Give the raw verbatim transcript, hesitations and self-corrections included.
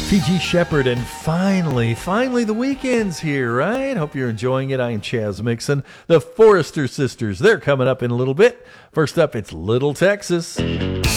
T G Shepherd, and finally, finally the weekend's here, right? Hope you're enjoying it. I am Chaz Mixon. The Forrester Sisters, they're coming up in a little bit. First up, it's Little Texas.